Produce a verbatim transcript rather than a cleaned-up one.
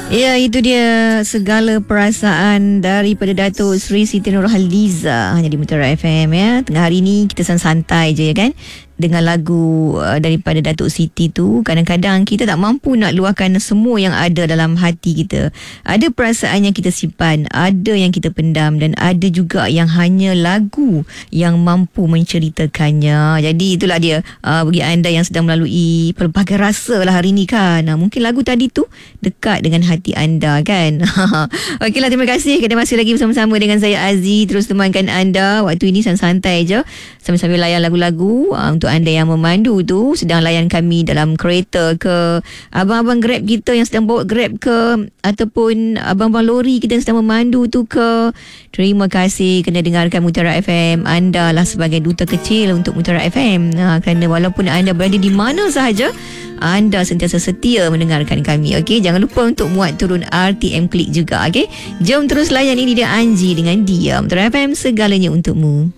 Ya, itu dia segala perasaan daripada Datuk Seri Siti Nurhaliza hanya di Mutiara F M ya. Tengah hari ni kita santai je ya kan. Dengan lagu uh, daripada Datuk Siti tu, kadang-kadang kita tak mampu nak luahkan semua yang ada dalam hati kita. Ada perasaan yang kita simpan, ada yang kita pendam, dan ada juga yang hanya lagu yang mampu menceritakannya. Jadi itulah dia, uh, bagi anda yang sedang melalui pelbagai rasa lah hari ni kan, uh, mungkin lagu tadi tu dekat dengan hati anda kan. Okeylah, terima kasih kerana masih lagi bersama-sama dengan saya Aziz. Terus temankan anda waktu ini santai je sambil-sambil layan lagu-lagu. uh, untuk anda yang memandu tu, sedang layan kami dalam kereta ke, abang-abang Grab kita yang sedang bawa Grab ke, ataupun abang-abang lori kita yang sedang memandu tu ke, terima kasih kerana dengarkan Mutiara F M. Anda lah sebagai duta kecil untuk Mutiara F M, ha, kerana walaupun anda berada di mana sahaja, anda sentiasa setia mendengarkan kami. Okey, jangan lupa untuk muat turun R T M Klik juga. Okey, jom terus layan. Ini dia Anji dengan Dia. Mutiara F M, segalanya untukmu.